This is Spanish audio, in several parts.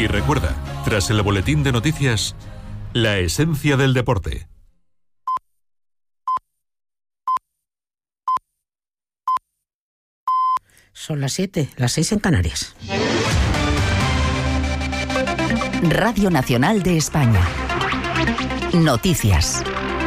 Y recuerda, tras el boletín de noticias, la esencia del deporte. Son las 7, las 6 en Canarias. Radio Nacional de España. Noticias.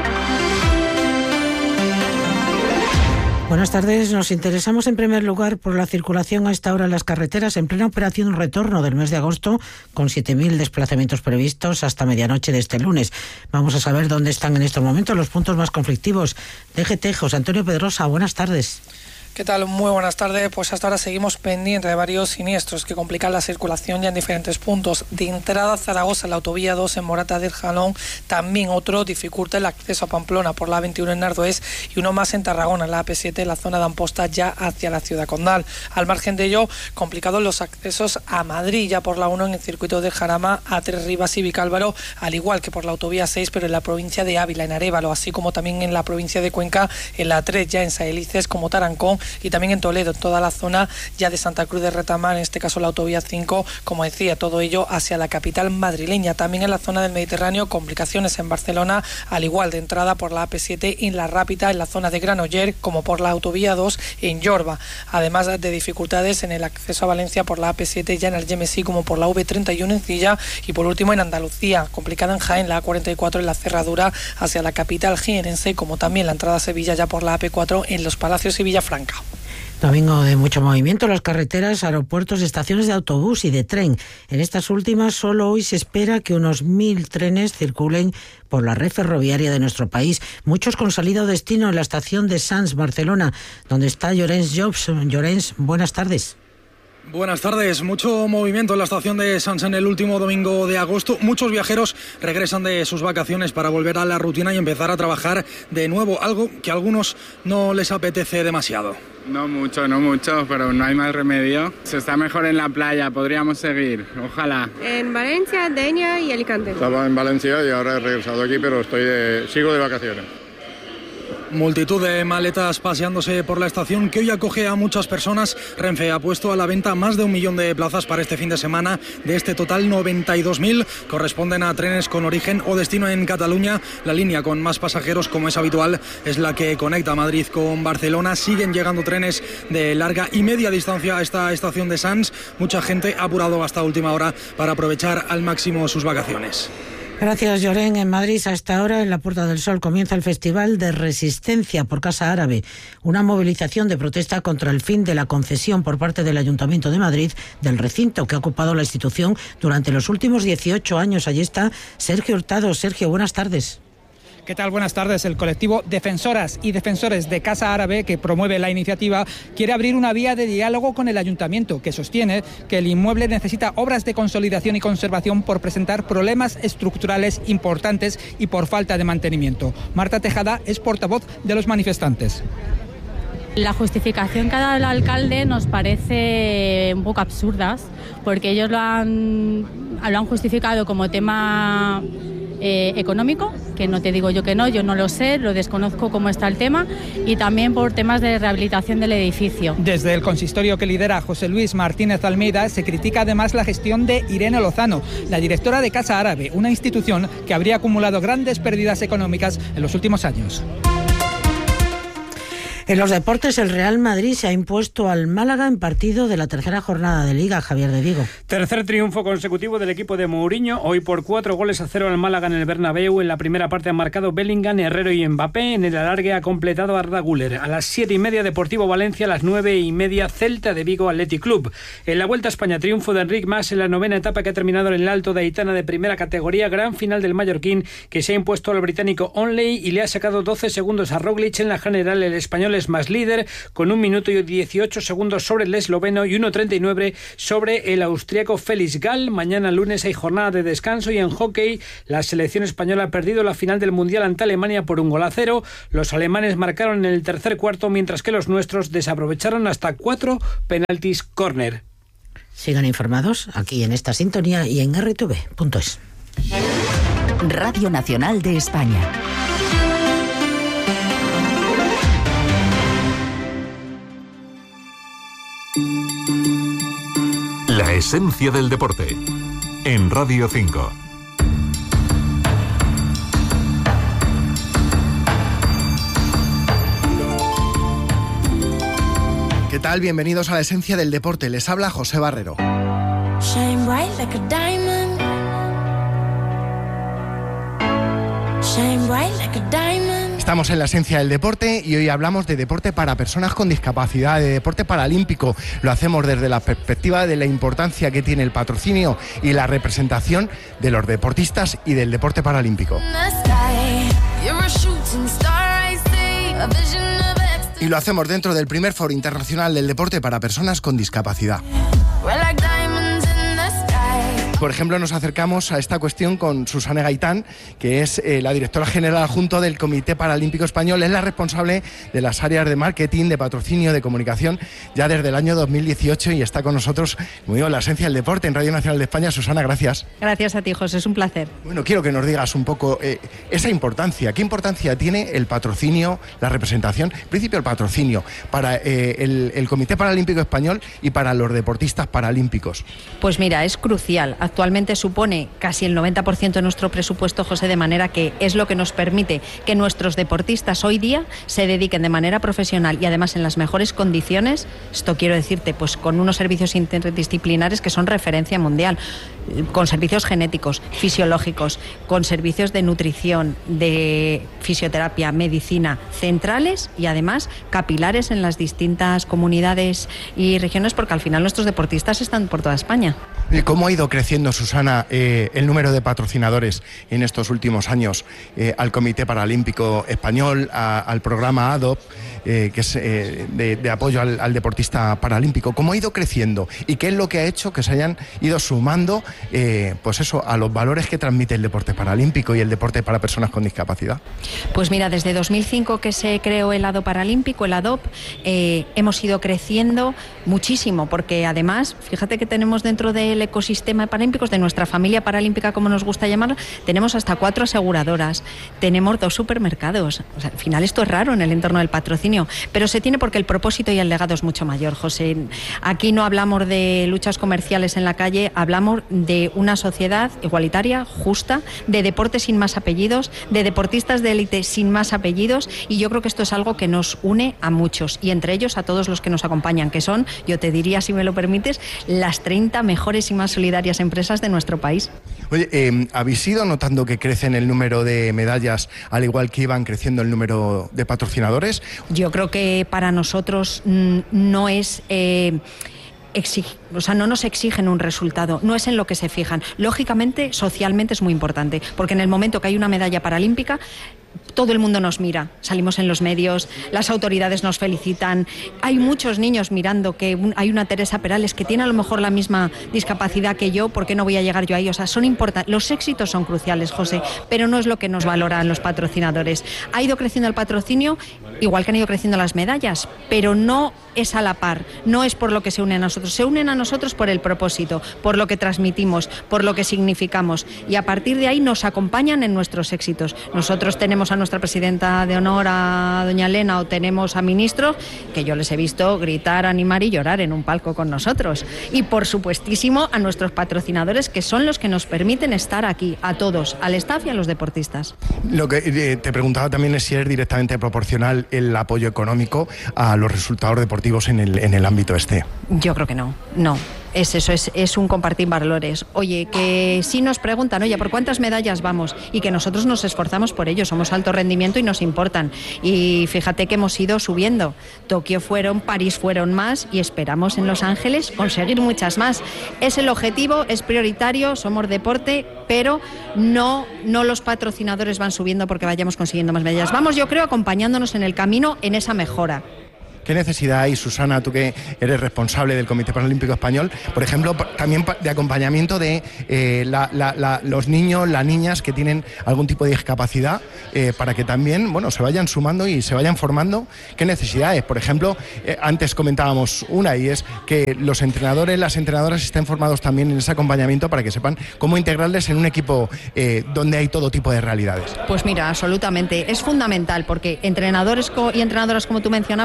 Buenas tardes. Nos interesamos en primer lugar por la circulación a esta hora en las carreteras en plena operación retorno del mes de agosto, con 7.000 desplazamientos previstos hasta medianoche de este lunes. Vamos a saber dónde están en estos momentos los puntos más conflictivos. DGT, José Antonio Pedrosa, buenas tardes. ¿Qué tal? Muy buenas tardes. Pues hasta ahora seguimos pendientes de varios siniestros que complican la circulación ya en diferentes puntos. De entrada a Zaragoza, la autovía 2 en Morata del Jalón. También otro dificulta el acceso a Pamplona por la A21 en Nardoés y uno más en Tarragona, la AP7 en la zona de Amposta ya hacia la ciudad condal. Al margen de ello, complicados los accesos a Madrid ya por la 1 en el circuito de Jarama, A3 Rivas y Vicálvaro, al igual que por la autovía 6 pero en la provincia de Ávila, en Arévalo, así como también en la provincia de Cuenca, en la 3 ya en Saelices como Tarancón, y también en Toledo, en toda la zona ya de Santa Cruz de Retamar, en este caso la autovía 5, como decía, todo ello hacia la capital madrileña. También en la zona del Mediterráneo, complicaciones en Barcelona, al igual de entrada por la AP7 en la Rápita, en la zona de Granollers, como por la autovía 2 en Yorba. Además de dificultades en el acceso a Valencia por la AP7 ya en Algemesí, como por la V31 en Cilla, y por último en Andalucía, complicada en Jaén, la A44 en la Cerradura hacia la capital jienense, como también la entrada a Sevilla ya por la AP4 en Los Palacios y Villafranca. Domingo de mucho movimiento en las carreteras, aeropuertos, estaciones de autobús y de tren. En estas últimas, solo hoy se espera que unos 1.000 trenes circulen por la red ferroviaria de nuestro país, muchos con salida o destino en la estación de Sants, Barcelona, donde está Llorens Jobs. Llorens, buenas tardes. Buenas tardes. Mucho movimiento en la estación de Sants en el último domingo de agosto. Muchos viajeros regresan de sus vacaciones para volver a la rutina y empezar a trabajar de nuevo, algo que a algunos no les apetece demasiado. No mucho, pero no hay más remedio. Se está mejor en la playa, podríamos seguir, ojalá. En Valencia, Denia y Alicante. Estaba en Valencia y ahora he regresado aquí, pero sigo de vacaciones. Multitud de maletas paseándose por la estación que hoy acoge a muchas personas. Renfe ha puesto a la venta más de 1 millón de plazas para este fin de semana. De este total, 92.000 corresponden a trenes con origen o destino en Cataluña. La línea con más pasajeros, como es habitual, es la que conecta Madrid con Barcelona. Siguen llegando trenes de larga y media distancia a esta estación de Sants. Mucha gente ha apurado hasta última hora para aprovechar al máximo sus vacaciones. Gracias, Llorén. En Madrid, a esta hora, en la Puerta del Sol, comienza el Festival de Resistencia por Casa Árabe, una movilización de protesta contra el fin de la concesión por parte del Ayuntamiento de Madrid del recinto que ha ocupado la institución durante los últimos 18 años. Allí está Sergio Hurtado. Sergio, buenas tardes. ¿Qué tal? Buenas tardes. El colectivo Defensoras y Defensores de Casa Árabe, que promueve la iniciativa, quiere abrir una vía de diálogo con el ayuntamiento, que sostiene que el inmueble necesita obras de consolidación y conservación por presentar problemas estructurales importantes y por falta de mantenimiento. Marta Tejada es portavoz de los manifestantes. La justificación que ha dado el alcalde nos parece un poco absurdas, porque ellos lo han justificado como tema económico, que no te digo yo que no, yo no lo sé, lo desconozco cómo está el tema, y también por temas de rehabilitación del edificio. Desde el consistorio que lidera José Luis Martínez Almeida se critica además la gestión de Irene Lozano, la directora de Casa Árabe, una institución que habría acumulado grandes pérdidas económicas en los últimos años. En los deportes, el Real Madrid se ha impuesto al Málaga en partido de la tercera jornada de Liga. Javier de Vigo. Tercer triunfo consecutivo del equipo de Mourinho, hoy por 4-0 al Málaga en el Bernabéu. En la primera parte han marcado Bellingham, Herrero y Mbappé. En el alargue ha completado Arda Güler. A las 7:30 Deportivo Valencia, a las 9:30 Celta de Vigo Athletic Club. En la Vuelta a España, triunfo de Enric Mas en la 9ª etapa que ha terminado en el Alto de Aitana de primera categoría. Gran final del mallorquín, que se ha impuesto al británico Onley y le ha sacado 12 segundos a Roglic. En la general, el español es más líder, con 1 minuto y 18 segundos sobre el esloveno y 1:39 sobre el austriaco Félix Gall. Mañana lunes hay jornada de descanso, y en hockey la selección española ha perdido la final del Mundial ante Alemania por 1-0. Los alemanes marcaron en el tercer cuarto, mientras que los nuestros desaprovecharon hasta 4 penaltis córner. Sigan informados aquí en esta sintonía y en rtv.es. Radio Nacional de España. La esencia del deporte. en Radio 5. ¿Qué tal? Bienvenidos a la esencia del deporte. Les habla José Barrero. Shine bright like a diamond. Shine bright like a diamond. Estamos en la esencia del deporte y hoy hablamos de deporte para personas con discapacidad, de deporte paralímpico. Lo hacemos desde la perspectiva de la importancia que tiene el patrocinio y la representación de los deportistas y del deporte paralímpico. Y lo hacemos dentro del primer Foro Internacional del Deporte para Personas con Discapacidad. Por ejemplo, nos acercamos a esta cuestión con Susana Gaitán, que es la directora general adjunta del Comité Paralímpico Español. Es la responsable de las áreas de marketing, de patrocinio, de comunicación, ya desde el año 2018, y está con nosotros, como digo, la esencia del deporte en Radio Nacional de España. Susana, gracias. Gracias a ti, José, es un placer. Bueno, quiero que nos digas un poco esa importancia. ¿Qué importancia tiene el patrocinio, la representación, en principio el patrocinio, para el Comité Paralímpico Español y para los deportistas paralímpicos? Pues mira, es crucial. Actualmente supone casi el 90% de nuestro presupuesto, José, de manera que es lo que nos permite que nuestros deportistas hoy día se dediquen de manera profesional y además en las mejores condiciones. Esto quiero decirte, pues con unos servicios interdisciplinares que son referencia mundial, con servicios genéticos, fisiológicos, con servicios de nutrición, de fisioterapia, medicina, centrales y además capilares en las distintas comunidades y regiones, porque al final nuestros deportistas están por toda España. ¿Cómo ha ido creciendo, Susana, el número de patrocinadores en estos últimos años al Comité Paralímpico Español, al programa ADOP, que es de apoyo al deportista paralímpico? ¿Cómo ha ido creciendo? ¿Y qué es lo que ha hecho que se hayan ido sumando pues eso, a los valores que transmite el deporte paralímpico y el deporte para personas con discapacidad? Pues mira, desde 2005 que se creó el ADO Paralímpico, el ADOP, hemos ido creciendo muchísimo, porque además, fíjate que tenemos dentro del ecosistema de paralímpicos, de nuestra familia paralímpica, como nos gusta llamarlo, tenemos hasta 4 aseguradoras, tenemos 2 supermercados. O sea, al final esto es raro en el entorno del patrocinio, pero se tiene porque el propósito y el legado es mucho mayor, José. Aquí no hablamos de luchas comerciales en la calle, hablamos de una sociedad igualitaria, justa, de deporte sin más apellidos, de deportistas de élite sin más apellidos, y yo creo que esto es algo que nos une a muchos, y entre ellos a todos los que nos acompañan, que son, yo te diría, si me lo permites, las 30 mejores y más solidarias empresas de nuestro país. Oye, ¿habéis ido notando que crece en el número de medallas, al igual que iban creciendo el número de patrocinadores? Yo creo que para nosotros no es... no nos exigen un resultado, no es en lo que se fijan. Lógicamente, socialmente es muy importante, porque en el momento que hay una medalla paralímpica, todo el mundo nos mira, salimos en los medios, las autoridades nos felicitan, hay muchos niños mirando que hay una Teresa Perales que tiene a lo mejor la misma discapacidad que yo, ¿por qué no voy a llegar yo ahí? O sea, son importantes, los éxitos son cruciales, José, pero no es lo que nos valoran los patrocinadores. Ha ido creciendo el patrocinio, igual que han ido creciendo las medallas, pero no es a la par, no es por lo que se unen a nosotros, se unen a nosotros por el propósito, por lo que transmitimos, por lo que significamos, y a partir de ahí nos acompañan en nuestros éxitos. Nosotros tenemos a nuestra presidenta de honor, a doña Elena, o tenemos a ministros que yo les he visto gritar, animar y llorar en un palco con nosotros, y por supuestísimo a nuestros patrocinadores, que son los que nos permiten estar aquí, a todos, al staff y a los deportistas. Lo que te preguntaba también es si es directamente proporcional el apoyo económico a los resultados deportivos en el ámbito este. Yo creo que no. Es eso, es un compartir valores. Oye, que si nos preguntan, oye, ¿por cuántas medallas vamos? Y que nosotros nos esforzamos por ello, somos alto rendimiento y nos importan. Y fíjate que hemos ido subiendo. Tokio fueron, París fueron más, y esperamos en Los Ángeles conseguir muchas más. Es el objetivo, es prioritario, somos deporte, pero no los patrocinadores van subiendo porque vayamos consiguiendo más medallas. Vamos, yo creo, acompañándonos en el camino, en esa mejora. ¿Qué necesidad hay, Susana, tú que eres responsable del Comité Paralímpico Español, por ejemplo, también de acompañamiento de los niños, las niñas que tienen algún tipo de discapacidad, para que también, bueno, se vayan sumando y se vayan formando? ¿Qué necesidades? Por ejemplo, antes comentábamos una, y es que los entrenadores, las entrenadoras estén formados también en ese acompañamiento para que sepan cómo integrarles en un equipo donde hay todo tipo de realidades. Pues mira, absolutamente, es fundamental, porque entrenadores y entrenadoras, como tú mencionabas, José,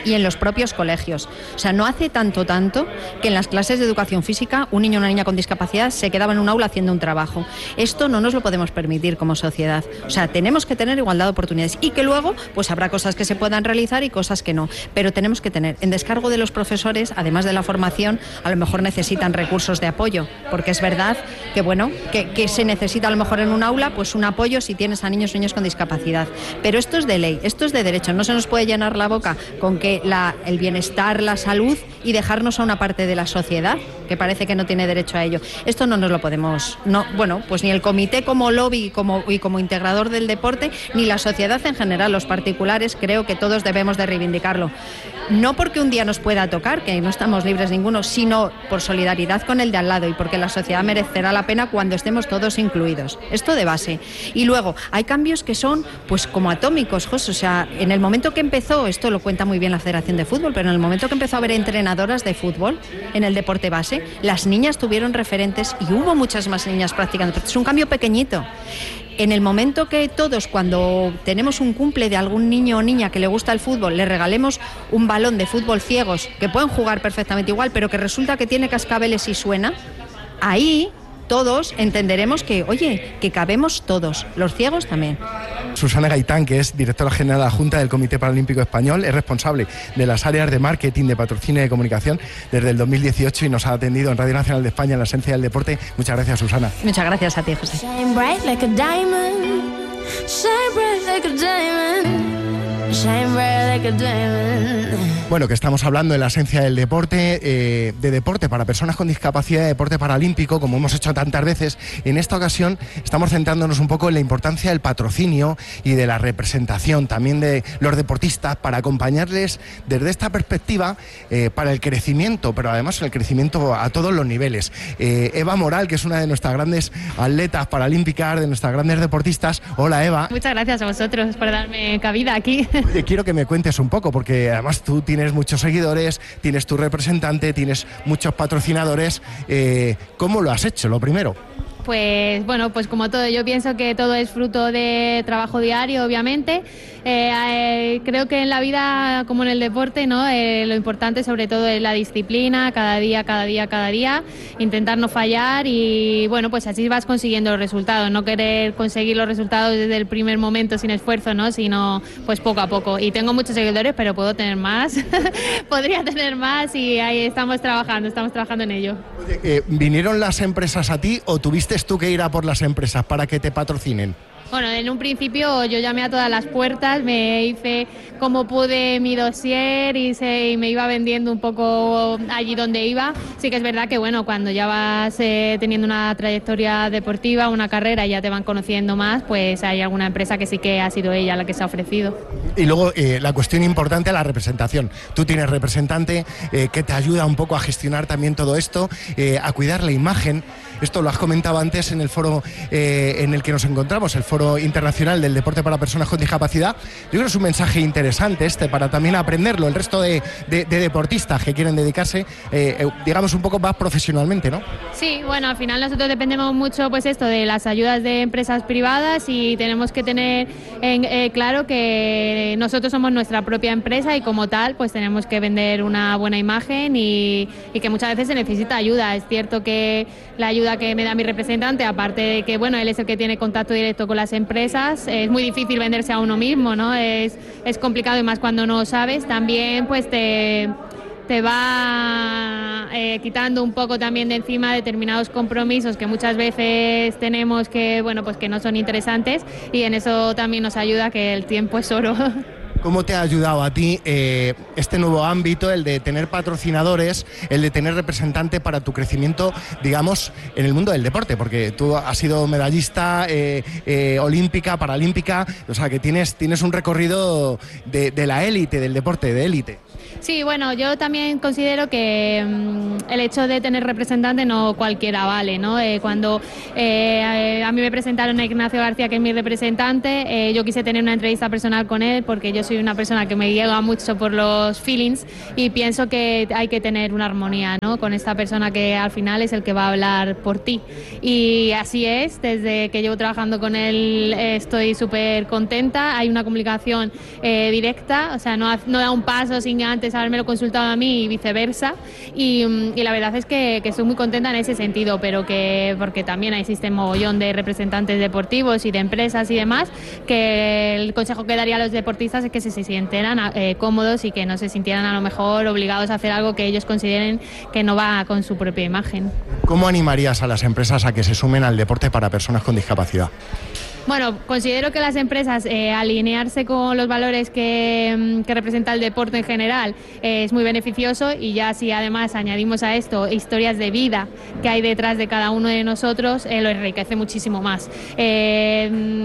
y en los propios colegios. O sea, no hace tanto que en las clases de educación física un niño o una niña con discapacidad se quedaba en un aula haciendo un trabajo. Esto no nos lo podemos permitir como sociedad. O sea, tenemos que tener igualdad de oportunidades y que luego pues habrá cosas que se puedan realizar y cosas que no. Pero tenemos que tener en descargo de los profesores, además de la formación, a lo mejor necesitan recursos de apoyo, porque es verdad que bueno, que se necesita a lo mejor en un aula pues un apoyo si tienes a niños o niñas con discapacidad. Pero esto es de ley, esto es de derecho. No se nos puede llenar la boca con que el bienestar, la salud y dejarnos a una parte de la sociedad que parece que no tiene derecho a ello. Esto no nos lo podemos, no, bueno, pues ni el comité como lobby y como integrador del deporte, ni la sociedad en general, los particulares, creo que todos debemos de reivindicarlo. No porque un día nos pueda tocar, que no estamos libres ninguno, sino por solidaridad con el de al lado y porque la sociedad merecerá la pena cuando estemos todos incluidos. Esto de base. Y luego, hay cambios que son pues como atómicos, José. O sea, en el momento que empezó, esto lo cuenta muy bien la Federación de Fútbol, pero en el momento que empezó a haber entrenadoras de fútbol en el deporte base, las niñas tuvieron referentes y hubo muchas más niñas practicando. Es un cambio pequeñito. En el momento que todos, cuando tenemos un cumple de algún niño o niña que le gusta el fútbol, le regalemos un balón de fútbol ciegos, que pueden jugar perfectamente igual, pero que resulta que tiene cascabeles y suena, ahí todos entenderemos que, oye, que cabemos todos, los ciegos también. Susana Gaitán, que es directora general adjunta del Comité Paralímpico Español, es responsable de las áreas de marketing, de patrocinio y de comunicación desde el 2018 y nos ha atendido en Radio Nacional de España en la esencia del deporte. Muchas gracias, Susana. Muchas gracias a ti, José. Shine bright like a diamond, shine bright like a diamond. Shine bright like a diamond. Bueno, que estamos hablando de la esencia del deporte, de deporte para personas con discapacidad, de deporte paralímpico, como hemos hecho tantas veces. En esta ocasión estamos centrándonos un poco en la importancia del patrocinio y de la representación también de los deportistas para acompañarles desde esta perspectiva para el crecimiento, pero además el crecimiento a todos los niveles. Eva Moral, que es una de nuestras grandes atletas paralímpicas, de nuestras grandes deportistas. Hola, Eva. Muchas gracias a vosotros por darme cabida aquí. Oye, quiero que me cuentes un poco, porque además tú tienes muchos seguidores, tienes tu representante, tienes muchos patrocinadores. ¿Cómo lo has hecho, lo primero? Pues bueno, pues como todo, yo pienso que todo es fruto de trabajo diario, obviamente. Creo que en la vida, como en el deporte, ¿no? Lo importante sobre todo es la disciplina, cada día, intentar no fallar y bueno, pues así vas consiguiendo los resultados, no querer conseguir los resultados desde el primer momento sin esfuerzo, ¿no? Sino pues poco a poco. Y tengo muchos seguidores, pero puedo tener más, podría tener más y ahí estamos trabajando en ello. Oye, ¿vinieron las empresas a ti o tuviste tú que ir a por las empresas para que te patrocinen? Bueno, en un principio yo llamé a todas las puertas, me hice como pude mi dossier y me iba vendiendo un poco allí donde iba. Sí que es verdad que bueno, cuando ya vas teniendo una trayectoria deportiva, una carrera y ya te van conociendo más, pues hay alguna empresa que sí que ha sido ella la que se ha ofrecido. Y luego la cuestión importante, la representación. Tú tienes representante que te ayuda un poco a gestionar también todo esto, a cuidar la imagen. Esto lo has comentado antes en el foro en el que nos encontramos, el Foro Internacional del Deporte para Personas con Discapacidad. Yo creo que es un mensaje interesante para también aprenderlo el resto de deportistas que quieren dedicarse, digamos, un poco más profesionalmente, ¿no? Sí, bueno, al final nosotros dependemos mucho, pues esto, de las ayudas de empresas privadas y tenemos que tener claro que nosotros somos nuestra propia empresa y como tal, pues tenemos que vender una buena imagen y que muchas veces se necesita ayuda. Es cierto que la ayuda que me da mi representante, aparte de que, bueno, él es el que tiene contacto directo con las empresas, es muy difícil venderse a uno mismo, ¿no? Es complicado y más cuando no sabes, también pues te va quitando un poco también de encima determinados compromisos que muchas veces tenemos que, bueno, pues que no son interesantes y en eso también nos ayuda que el tiempo es oro. ¿Cómo te ha ayudado a ti este nuevo ámbito, el de tener patrocinadores, el de tener representante para tu crecimiento, digamos, en el mundo del deporte? Porque tú has sido medallista olímpica, paralímpica, o sea que tienes un recorrido de la élite, del deporte, de élite. Sí, bueno, yo también considero que el hecho de tener representante no cualquiera vale, ¿no? Cuando a mí me presentaron a Ignacio García, que es mi representante, yo quise tener una entrevista personal con él porque yo soy una persona que me llega mucho por los feelings y pienso que hay que tener una armonía, ¿no? Con esta persona que al final es el que va a hablar por ti. Y así es, desde que llevo trabajando con él estoy súper contenta, hay una comunicación directa, o sea, no da un paso sin antes haberme consultado a mí y viceversa, y la verdad es que estoy muy contenta en ese sentido, pero que porque también existe un mogollón de representantes deportivos y de empresas y demás, que el consejo que daría a los deportistas es que se sintieran cómodos y que no se sintieran a lo mejor obligados a hacer algo que ellos consideren que no va con su propia imagen. ¿Cómo animarías a las empresas a que se sumen al deporte para personas con discapacidad? Bueno, considero que las empresas alinearse con los valores que representa el deporte en general es muy beneficioso, y ya si además añadimos a esto historias de vida que hay detrás de cada uno de nosotros, lo enriquece muchísimo más. Desde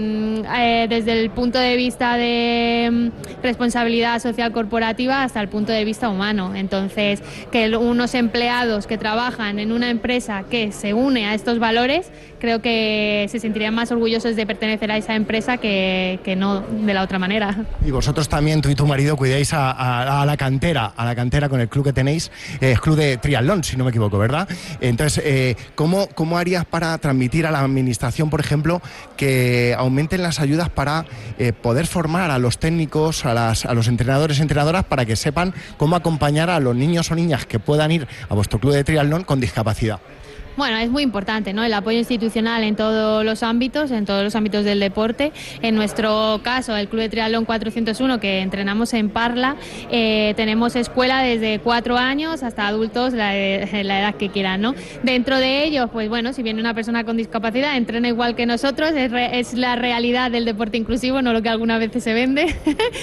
el punto de vista de responsabilidad social corporativa hasta el punto de vista humano. Entonces, que unos empleados que trabajan en una empresa que se une a estos valores, creo que se sentirían más orgullosos de pertenecer a esa empresa que no de la otra manera. Y vosotros también, tú y tu marido, cuidáis a la cantera con el club que tenéis, club de triatlón, si no me equivoco, ¿verdad? Entonces, ¿cómo harías para transmitir a la administración, por ejemplo, que aumenten las ayudas para poder formar a los técnicos, a los entrenadores y entrenadoras, para que sepan cómo acompañar a los niños o niñas que puedan ir a vuestro club de triatlón con discapacidad? Bueno, es muy importante, ¿no? El apoyo institucional en todos los ámbitos del deporte. En nuestro caso, el Club de Triatlón 401, que entrenamos en Parla, tenemos escuela desde 4 años hasta adultos, la edad que quieran, ¿no? Dentro de ellos, pues bueno, si viene una persona con discapacidad, entrena igual que nosotros, es la realidad del deporte inclusivo, no lo que algunas veces se vende.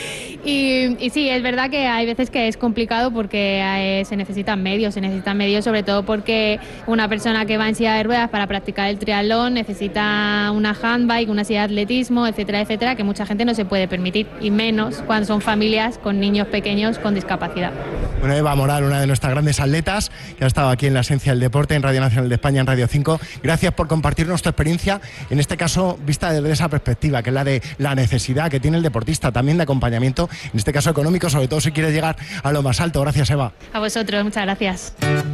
y sí, es verdad que hay veces que es complicado porque se necesitan medios, sobre todo porque una persona que va en silla de ruedas para practicar el triatlón necesita una handbike, una silla de atletismo, etcétera, etcétera, que mucha gente no se puede permitir, y menos cuando son familias con niños pequeños con discapacidad. Bueno, Eva Moral, una de nuestras grandes atletas, que ha estado aquí en La Esencia del Deporte, en Radio Nacional de España, en Radio 5. Gracias por compartirnos tu experiencia, en este caso vista desde esa perspectiva, que es la de la necesidad que tiene el deportista, también de acompañamiento, en este caso económico, sobre todo si quieres llegar a lo más alto. Gracias, Eva. A vosotros, muchas gracias.